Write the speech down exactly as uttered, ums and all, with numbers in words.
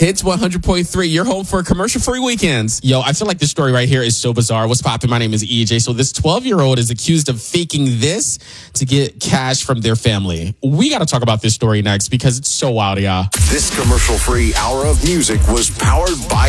Hits one hundred point three, your home for commercial-free weekends. Yo, I feel like this story right here is so bizarre. What's poppin'? My name is E J. So this twelve-year-old is accused of faking this to get cash from their family. We got to talk about this story next because it's so wild, y'all. This commercial-free hour of music was powered by